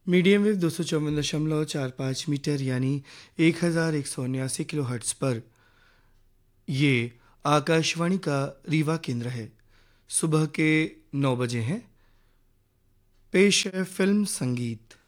Medium wave 254.45 metre यानी 1179 kilo hertz पर ये आकाशवाणी का रीवा केंद्र है। सुबह के 9 बजे हैं। पेश है फिल्म संगीत।